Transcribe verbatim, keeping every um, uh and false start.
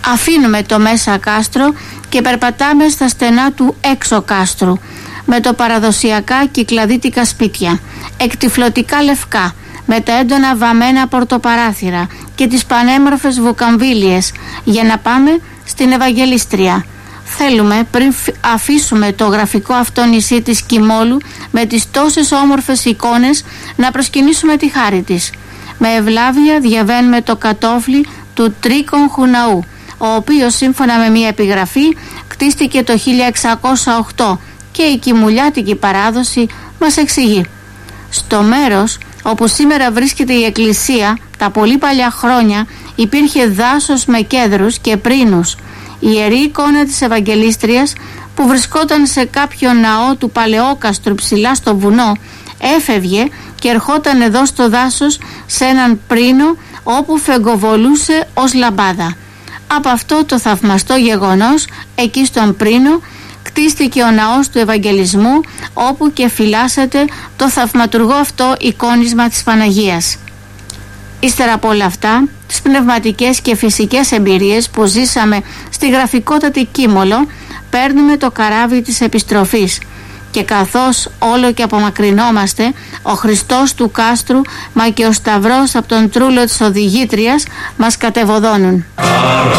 Αφήνουμε το μέσα κάστρο και περπατάμε στα στενά του έξω κάστρου, με το παραδοσιακά κυκλαδίτικα σπίτια, εκτυφλωτικά λευκά, με τα έντονα βαμμένα πορτοπαράθυρα και τις πανέμορφες βουκαμβίλιες, για να πάμε στην Ευαγγελίστρια. Θέλουμε, πριν αφήσουμε το γραφικό αυτό νησί της Κιμόλου με τις τόσες όμορφες εικόνες, να προσκυνήσουμε τη χάρη της. Με ευλάβεια διαβαίνουμε το κατόφλι του Τρίκονχου ναού, ο οποίος σύμφωνα με μια επιγραφή κτίστηκε το χίλια εξακόσια οκτώ και η κιμουλιάτικη παράδοση μας εξηγεί. Στο μέρος όπου σήμερα βρίσκεται η εκκλησία, τα πολύ παλιά χρόνια υπήρχε δάσος με κέδρους και πρίνους. Η ιερή εικόνα της Ευαγγελίστριας, που βρισκόταν σε κάποιο ναό του Παλαιόκαστρου ψηλά στο βουνό, έφευγε και ερχόταν εδώ στο δάσος σε έναν πρίνο όπου φεγγοβολούσε ως λαμπάδα. Από αυτό το θαυμαστό γεγονός, εκεί στον πρίνο κτίστηκε ο ναός του Ευαγγελισμού, όπου και φυλάσσεται το θαυματουργό αυτό εικόνισμα της Παναγίας. Ύστερα από όλα αυτά, τις πνευματικές και φυσικές εμπειρίες που ζήσαμε στη γραφικότατη Κίμολο, παίρνουμε το καράβι της επιστροφής και καθώς όλο και απομακρυνόμαστε, ο Χριστός του κάστρου μα και ο Σταυρός από τον τρούλο της οδηγήτριας μας κατεβοδώνουν.